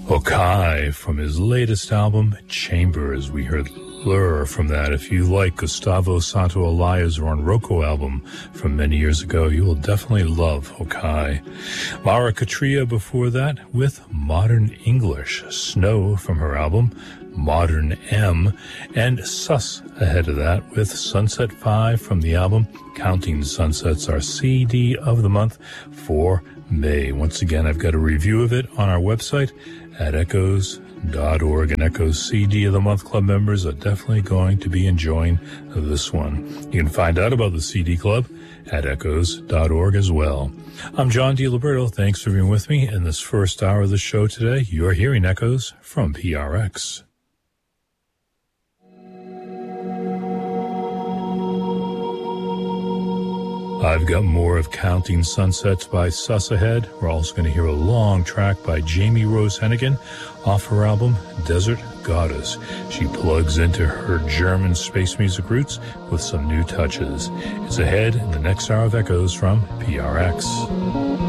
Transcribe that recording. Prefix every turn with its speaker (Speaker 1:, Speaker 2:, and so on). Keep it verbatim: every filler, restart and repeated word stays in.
Speaker 1: Okai from his latest album, Chambers. We heard Lure from that. If you like Gustavo Santaolalla's Ronroco album from many years ago, you will definitely love Okai. Mara Katria before that with Modern English. Snow from her album, Modern M, and Sus ahead of that with Sunset five from the album Counting Sunsets, our C D of the month for May. Once again, I've got a review of it on our website at echoes dot org, and Echoes C D of the Month Club members are definitely going to be enjoying this one. You can find out about the C D Club at echoes dot org as well. I'm John DiLiberto. Thanks for being with me in this first hour of the show today. You're hearing Echoes from P R X. I've got more of Counting Sunsets by Sus ahead. We're also going to hear a long track by Jamie Rose Hennigan off her album Desert Goddess. She plugs into her German space music roots with some new touches. It's ahead in the next hour of Echoes from P R X.